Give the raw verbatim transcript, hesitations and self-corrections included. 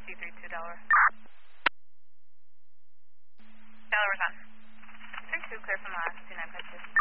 two three two Delaware. Delaware's on. three two, clear from last, two nine five two.